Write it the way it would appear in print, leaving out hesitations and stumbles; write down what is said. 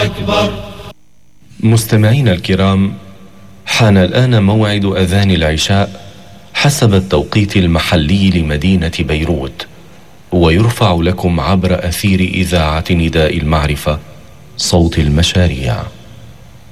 أكبر. مستمعينا الكرام، حان الآن موعد أذان العشاء حسب التوقيت المحلي لمدينة بيروت، ويرفع لكم عبر أثير إذاعة نداء المعرفة صوت المشاريع.